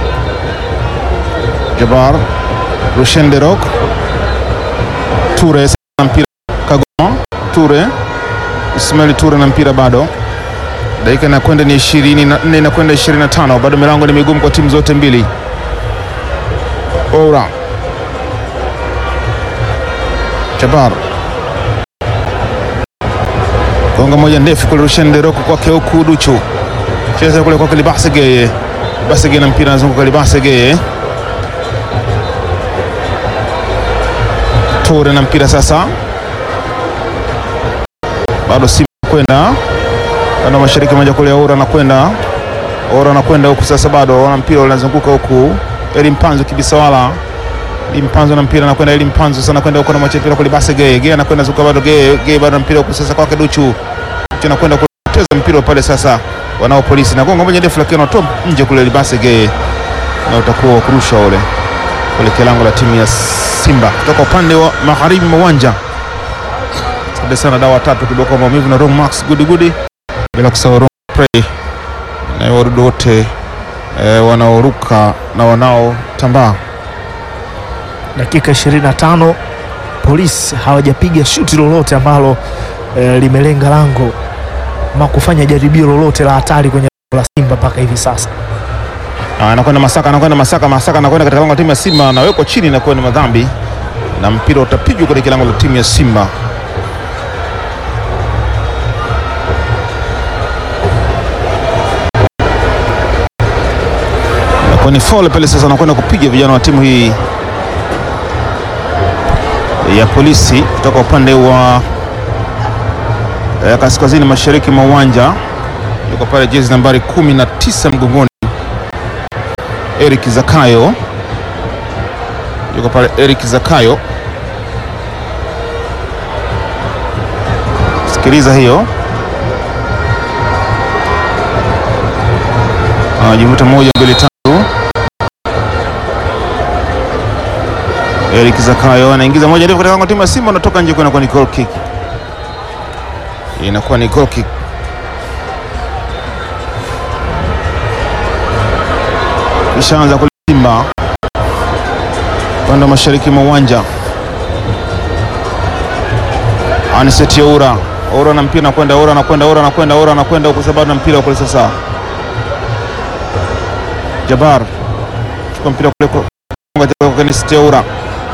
Jabar Rushenderok Ture na mpira Kagoma Ture Ismail Ture na mpira bado. Dakika inakwenda ni ishirini na nne inakwenda ishirini na tano, bado milango ni migumu kwa timu zote mbili. Ora Jabar konga moja ndefu kule Rushenderok kwa Keuku Duchu, cheza kule kwa Alibase Geye. Alibase Geye na mpira anazunguka Alibase Geye. Ture na mpira sasa, bado Simba kwenda ana mashariki moja kule. Ora anakwenda Ora anakwenda huku sasa, bado wana mpira unazunguka huku. Eli Mpanzo Kibisawala, Eli Mpanzo na mpira anakwenda. Eli Mpanzo sana kwenda huko na mwacha mpira kwa Alibase Geye. Geye anakwenda zuka bado Geye Geye bado mpira huku sasa kwa Duchu. Tena kwenda kucheza mpira pale sasa wanao Polisi na gonga moja ndefu, lakini wanatoa nje kule Alibase Geye, na utakuwa kurusha ule kule lango la timu ya Simba kutoka upande wa magharibi mwa uwanja. Asante sana dawa tatu kiboko maumivu na Rong Max Gudi Gudi, bila kusahau Rong Spray na wadudu wote e, wanaoruka na wanaotambaa. Dakika ishirini na tano, Polisi hawajapiga shuti lolote ambalo e, limelenga lango ama kufanya jaribio lolote la hatari kwenye la Simba mpaka hivi sasa. Anakwenda Masaka, anakwenda Masaka, Masaka anakwenda katika lango la timu ya Simba, anawekwa chini na kuwa ni madhambi na mpira utapigwa katika lango la timu ya Simba. Kwa ni foul pale sasa, anakwenda kupiga vijana wa timu hii ya Polisi kutoka upande wa eh, kaskazini mashariki mwa uwanja. Yuko pale jezi nambari kumi na tisa mgongoni, Eric Zakayo. Yuko pale Eric Zakayo. Sikiliza hiyo. Anajivuta moja mbili tatu. Eric Zakayo anaingiza moja ndefu katika timu ya Simba, anatoka nje kwenda kwa goal kick. Inakuwa ni goal kick. Ishaanza kwa Simba pande mashariki mwa uwanja. Aniseti Oura. Oura na mpira anakwenda, Oura anakwenda, Oura anakwenda, Oura anakwenda huko sababu na mpira kule sasa. Jabar. Chukua mpira kule kwa Aniseti Oura.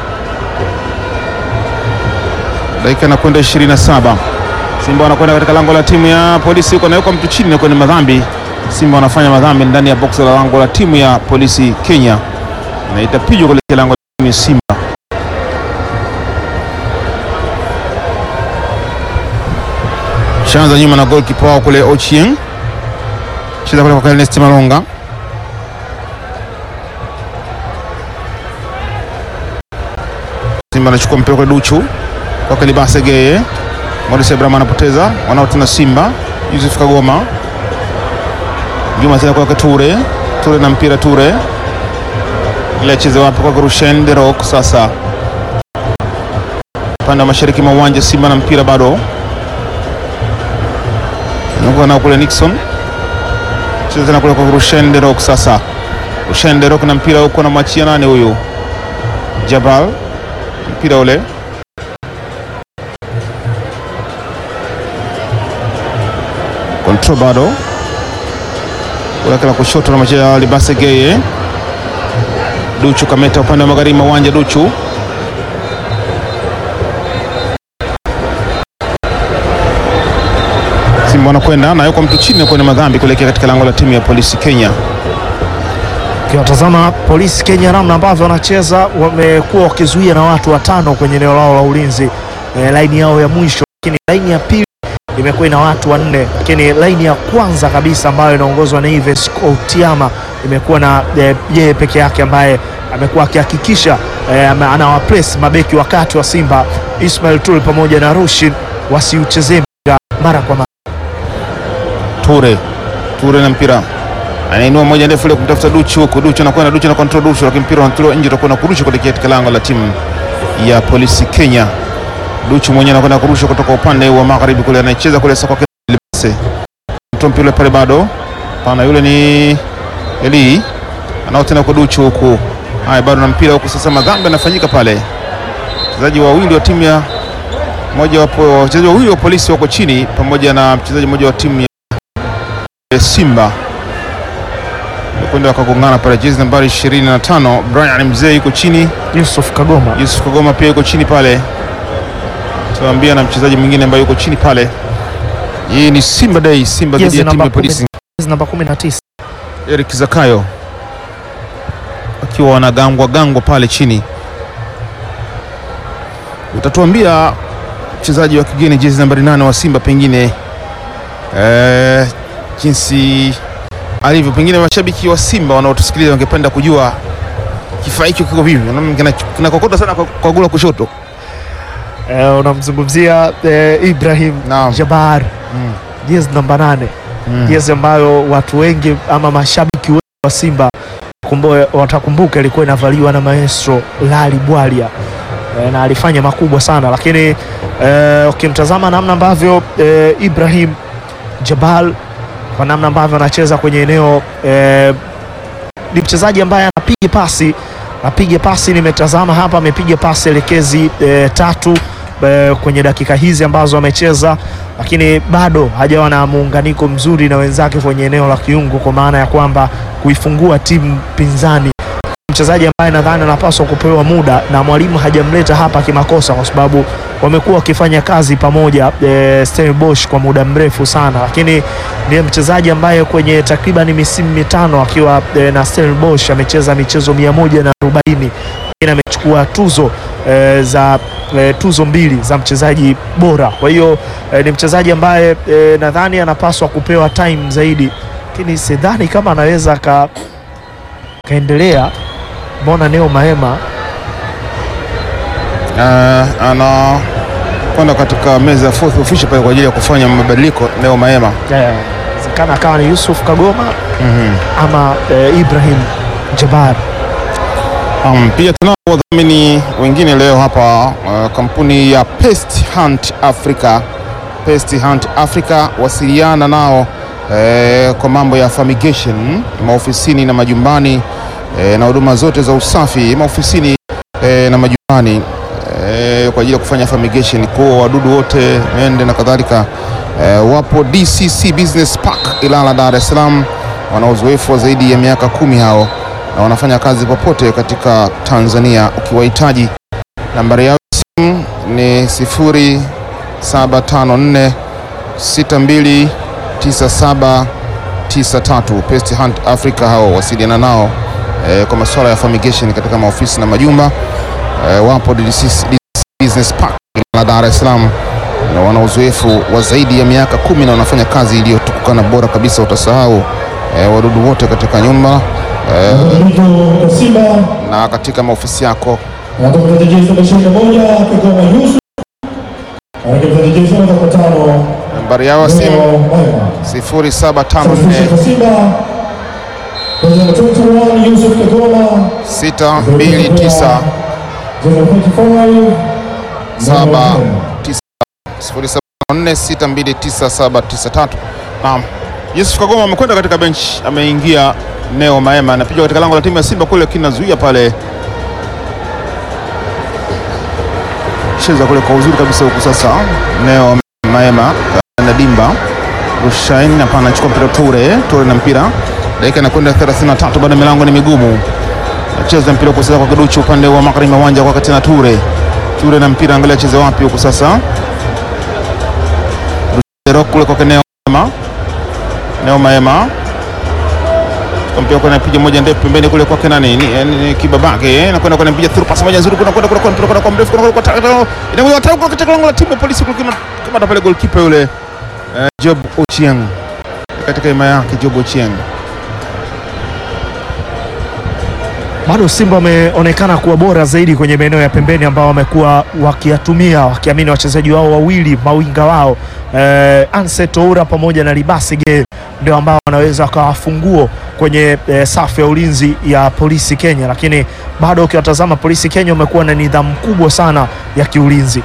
Dakika inakwenda ishirini na saba. Simba wanakwenda katika lango la timu ya Polisi, huko na yuko mtu chini na kwenye madhambi. Simba wanafanya madhambi ndani ya box la lango la timu ya Polisi Kenya, na itapigwa kule lango la timu ya Simba. Shanza nyuma na goalkeeper wao kule Ochieng. Cheza kule kwa Ernest Malonga. Simba anachukua mpira kwa Duchu. Kwa Kalibase Geye. Maurice Abraham anapoteza. Wanaotuna Simba. Yusuf Kagoma. Juma tena kwa Ture. Ture na mpira Ture. Ile acheze wapi kwa Rushen De Rock sasa. Pande mashariki mwa uwanja Simba na mpira bado. Nuko na kule Nixon. Cheza tena kule kwa Rushen De Rock sasa. Rushen De Rock na mpira huko na mwachia nani huyu? Jabal. Mpira ule. Control bado. Kule kana kushoto na machia Libase Geye. Duchu Kameta upande wa magharibi wa uwanja Duchu. Simba wanakwenda na yuko mtu chini kwenye madhambi kuelekea katika lango la timu ya Polisi Kenya. Kiwatazama Polisi Kenya namna ambavyo wanacheza, wamekuwa wakizuia na watu watano kwenye eneo lao la ulinzi, e, laini yao ya mwisho, lakini laini ya pili imekuwa ina watu wanne, lakini laini ya kwanza kabisa ambayo inaongozwa na Yves Otiama imekuwa na yeye e, peke yake ambaye amekuwa akihakikisha e, anawapress mabeki wakati wa Simba Ismail Ture pamoja na Rushin wasiuchezee mara kwa mara. Ture Ture na mpira anainua moja ndefu ile kumtafuta Duchu huko. Duchu anakwenda, Duchu na control Duchu, lakini mpira unatolewa nje, utakuwa na kurusha kuelekea katika lango la timu ya Polisi Kenya. Duchu mwenyewe anakwenda kurusha kutoka upande wa magharibi kule, anacheza kule sasa kwa Libase. Mtu mpira pale bado. Pana yule ni Eli. Anao tena kwa Duchu huko. Haya bado na mpira huko sasa, madhambi yanafanyika pale. Wachezaji wawili wa timu ya moja wapo, wachezaji wawili wa Polisi wako chini pamoja na mchezaji mmoja wa timu ya Simba. Kwenda wakagongana pale, jezi nambari ishirini na tano Brian Mzee yuko chini, Yusuf Kagoma. Yusuf Kagoma pia yuko chini pale. Tuambia na mchezaji mwingine ambaye yuko chini pale. Hii ni Simba Day, Simba dhidi ya timu ya Polisi. Jezi namba kumi na tisa Eric Zakayo akiwa wanagangwa gangwa pale chini. Utatuambia mchezaji wa kigeni jezi nambari nane wa Simba pengine eh, jinsi alivyo, pengine mashabiki wa Simba wanaotusikiliza wangependa kujua kifaa hicho kiko vipi. Kinakokota sana kwa, kwa gula kushoto. Eh, unamzungumzia eh, Ibrahim Naam. Jabar. Mm. Jezi namba nane. Mm. Jezi ambayo watu wengi ama mashabiki wengi wa Simba kumboe watakumbuka ilikuwa inavaliwa na maestro Lali Bwalia. E, na alifanya makubwa sana, lakini e, ukimtazama namna ambavyo e, Ibrahim Jabal kwa namna ambavyo anacheza kwenye eneo e, ni mchezaji ambaye anapiga pasi, apige pasi, nimetazama hapa amepiga pasi elekezi e, tatu, e, kwenye dakika hizi ambazo amecheza, lakini bado hajawa na muunganiko mzuri na wenzake kwenye eneo la kiungo, kwa maana ya kwamba kuifungua timu pinzani. Mchezaji ambaye nadhani anapaswa kupewa muda na mwalimu hajamleta hapa kimakosa, kwa sababu wamekuwa wakifanya kazi pamoja e, Stellenbosch kwa muda mrefu sana, lakini ni mchezaji ambaye kwenye takriban misimu mitano akiwa e, na Stellenbosch amecheza michezo mia moja na arobaini, lakini amechukua tuzo e, za e, tuzo mbili za mchezaji bora. Kwa hiyo e, ni mchezaji ambaye e, nadhani anapaswa kupewa time zaidi, lakini sidhani kama anaweza ka, kaendelea. Mbona Neo Maema Uh, ana kwenda katika meza ya fourth official pale kwa ajili ya kufanya mabadiliko. Neo Maema zikana yeah, akawa ni Yusuf Kagoma mm -hmm. ama uh, Ibrahim Jabbar. Um, pia tunao wadhamini wengine leo hapa, uh, kampuni ya Pest Hunt Africa. Pest Hunt Africa, wasiliana nao eh, kwa mambo ya fumigation maofisini na majumbani eh, na huduma zote za usafi maofisini eh, na majumbani eh, kwa ajili ya kufanya fumigation kwa wadudu wote, mende na kadhalika. Eh, wapo D C C Business Park Ilala, Dar es Salaam. Wana uzoefu wa zaidi ya miaka kumi hao na wanafanya kazi popote katika Tanzania. Ukiwahitaji, nambari yao simu ni sifuri saba tano nne sita mbili tisa saba tisa tatu. Pest Hunt Africa hao, wasiliana nao e, kwa masuala ya fumigation katika maofisi na majumba. E, wapo D C C Business Park la Dar es Salaam na wana uzoefu wa zaidi ya miaka kumi na wanafanya kazi iliyotukuka na bora kabisa. Utasahau e, wadudu wote katika nyumba e, na katika maofisi yako. Nambari yao simu sifuri saba tano nne sita mbili tisa saba tisa sifuri saba tano nne sita mbili tisa saba tisa tatu. Naam, Yusuf Kagoma amekwenda katika bench, ameingia Neo Maema, anapiga katika lango la timu ya Simba kule, kinazuia pale, cheza kule kwa uzuri kabisa huku. Sasa Neo Maema na Dimba Rushain hapa anachukua mpira Toure, Toure na mpira, dakika inakwenda thelathini na tatu, bado milango ni migumu. Anacheza mpira kwa sasa kwa Kiduchu upande wa magharibi wa uwanja, kwa kati na Toure. Toure na mpira, angalia cheze wapi huku sasa. Rushain kule kwa Neo Maema, Neo Maema mpira kwa anapiga moja ndefu pembeni kule kwa nani ni, ni Kibabage, na kwenda kwa anapiga through pass moja nzuri, kuna kwenda kwa mpira kwa mrefu, kuna kwa tano inakuwa tano katika lango la timu ya Polisi kule, kama pale goalkeeper yule uh, Job Ochieng, katika ima yake Job Ochieng. Bado Simba wameonekana kuwa bora zaidi kwenye maeneo ya pembeni ambao wamekuwa wakiatumia, wakiamini wachezaji wao wawili mawinga wao eh, Anse Toura pamoja na Libasige ndio ambao wanaweza wakawa funguo kwenye eh, safu ya ulinzi ya Polisi Kenya, lakini bado ukiwatazama Polisi Kenya wamekuwa na nidhamu kubwa sana ya kiulinzi.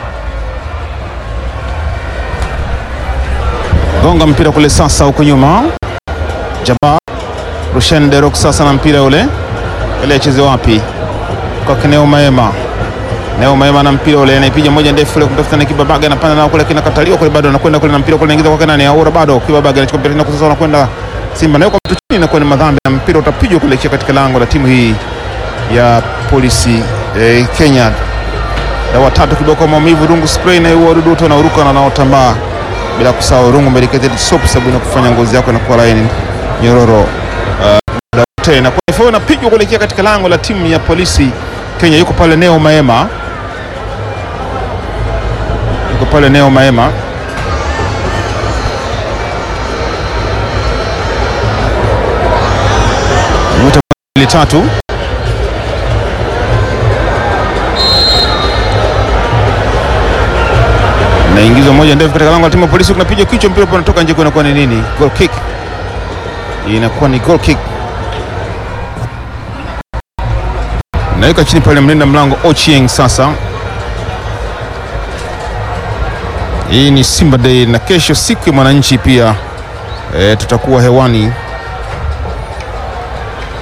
Gonga mpira kule sasa huko nyuma, Jabbar Rushen Derok sasa na mpira ule ile acheze wapi kwa Neo Maema. Neo Maema na mpira ule anapiga moja ndefu ile kumtafuta na Kibabaga, anapanda nao kule, kinakataliwa kule, bado anakwenda kule na mpira kule anaingiza kwa nani Aura, bado Kibabaga anachukua mpira na sasa anakwenda Simba na yuko mtu chini, na kwa madhambi na mpira utapigwa kule katika lango la timu hii ya Polisi eh, Kenya. Dawa tatu kiboko maumivu, rungu spray na wadudu wote wanaruka na wanaotambaa, bila kusahau rungu medicated soap, sababu inakufanya ngozi yako inakuwa laini nyororo. Uh, tena kwa hivyo anapigwa kuelekea katika lango la timu ya Polisi Kenya. Yuko pale Neo Maema, yuko pale Neo Maema, mita mbili tatu, na ingizo moja ndefu katika lango la timu ya Polisi, kunapiga kichwa, mpira unatoka nje, kuna kwa nini goal kick, inakuwa ni goal kick. Naweka chini pale mlinda mlango Ochieng. Sasa hii ni Simba Day na kesho siku ya Mwananchi pia e, tutakuwa hewani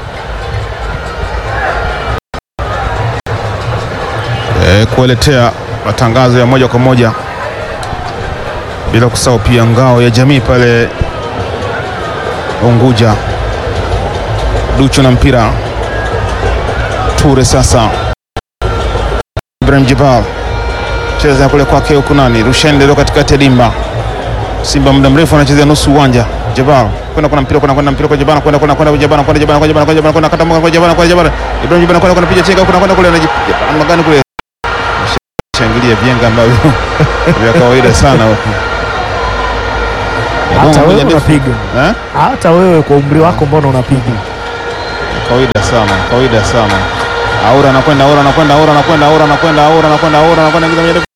e, kueletea matangazo ya moja kwa moja, bila kusahau pia ngao ya jamii pale Unguja. Duchu na mpira Ture sasa, Ibrahim Jabal cheza kule kwake huku nani Rushine leo katikati ya dimba. Simba muda mrefu anacheza nusu uwanja. Jabal kwenda kuna mpira, kuna kwenda mpira kwa Jabal, kwenda kwenda kwenda Jabal, kwenda Jabal, kwenda Jabal, kwenda kwenda kata mwa kwa Jabal, kwa Jabal. Ibrahim Jabal kwenda kwenda piga chenga, kuna kwenda kule ana gani kule. Shangilia vienga ambavyo vya kawaida sana huko. Hata wewe unapiga. Eh? Hata wewe kwa umri wako mbona unapiga? Kawaida sana, kawaida sana. Aura anakwenda, Aura anakwenda, Aura anakwenda, Aura anakwenda, Aura anakwenda, Aura anakwenda